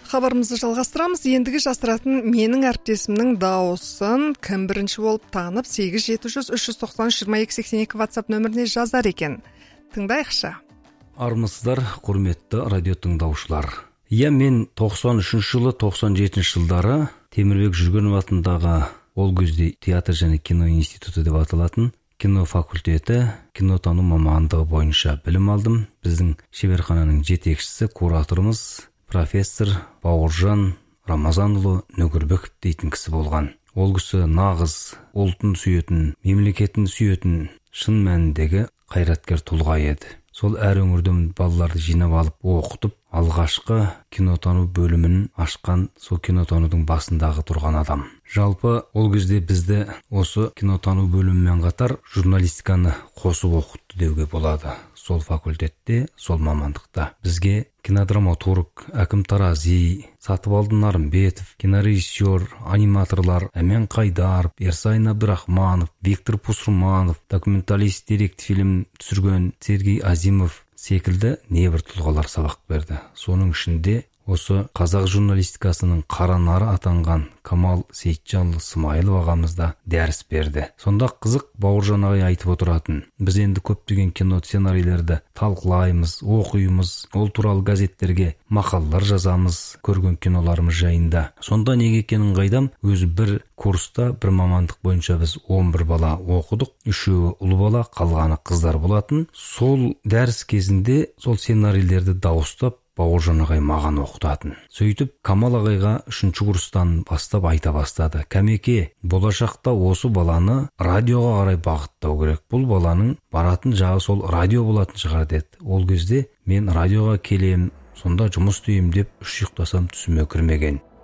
Хабарымызды жалғастырамыз. Ендігі жасыратын менің әріптесімнің дауысын кім бірінші болып танып 8-700-390-2282 WhatsApp нөміріне жазар екен. Тыңдайықшы. Армысыздар, құрметті радио тыңдаушылар. Мен 93 жылы, 97 жылдары Темірбек Жүргенов атындағы ол кезде театр және кино институты деп аталатын кино факультеті кинотану мамандығы бойынша білім алдым. Біздің шеберхананың жетекшісі, кураторымыз профессор Бауыржан Рамазанұлы Нөгірбеков дейтін кісі болған. Ол кісі нағыз ұлтын сүйетін, мемлекетін сүйетін, шын мәніндегі қайраткер тұлға еді. Сол әр өңірден балаларды жинап алып оқытып, алғашқы кинотану бөлімін ашқан сол кинотанудың басындағы тұрған адам. Жалпы ол кезде бізді осы кинотану бөлімімен қатар журналистиканы қосып оқытты деуге болады. Сол факультетте, сол мамандықта. Бізге кинодраматург, Әкім Тарази, Сатыбалды Нарымбетов, кинорежиссер, аниматорлар Әмен Қайдаров, Ерсайын Абдрахманов, Виктор Пусырманов, документалист деректі фильм түсірген Сергей Азимов секілді небір тұлғалар сабақ берді. Соның ішінде осы қазақ журналистикасының қаранары атанған Камал Сейітжанұлы Смайылов ағамыз да дәріс берді. Сонда қызық Бауыржан ағай айтып отыратын, біз енді көптеген кино сценарийлерді талқылаймыз, оқимыз, ол туралы газеттерге мақалалар жазамыз, көрген киноларымыз жайында. Сонда неге екенін қайдам, өзі бір курста, бір мамандық бойынша біз 11 бала оқыдық, 3-еуі ұл бала, қалғаны қыздар болатын. Сол дәріс кезінде сол сценарийлерді дауыстап Бауыржан ағай маған оқытатын. Сөйтіп, Камал ағайға 3-ші курстан бастап айта бастады. Кәмеке, болашақта осы баланы радиоға қарай бағыттау керек. Бұл баланың баратын жағы сол радио болатын шығар деді. Ол кезде мен радиоға келем, сонда жұмыс істеймін деп үш ұйықтасам түсіме кірмеген.